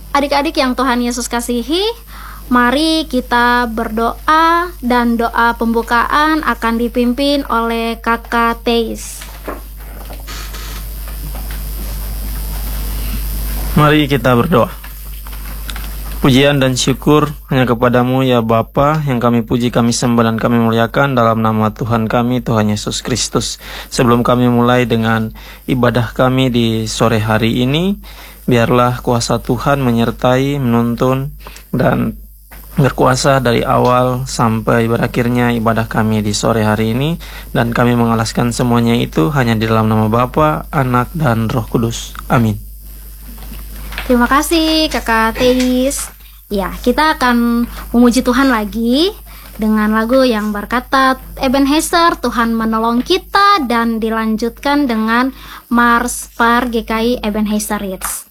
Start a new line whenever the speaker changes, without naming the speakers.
Adik-adik yang Tuhan Yesus kasihi, mari kita berdoa, dan doa pembukaan akan dipimpin oleh Kakak Teis.
Mari kita berdoa. Pujian dan syukur hanya kepadamu ya Bapa, yang kami puji, kami sembah dan kami muliakan dalam nama Tuhan kami, Tuhan Yesus Kristus. Sebelum kami mulai dengan ibadah kami di sore hari ini, biarlah kuasa Tuhan menyertai, menuntun, dan berkuasa dari awal sampai berakhirnya ibadah kami di sore hari ini. Dan kami mengalaskan semuanya itu hanya di dalam nama Bapa, Anak, dan Roh Kudus. Amin.
Terima kasih Kakak Teis. Ya, kita akan memuji Tuhan lagi dengan lagu yang berkata Ebenezer, Tuhan menolong kita, dan dilanjutkan dengan Mars Par GKI Ebenezer Hits.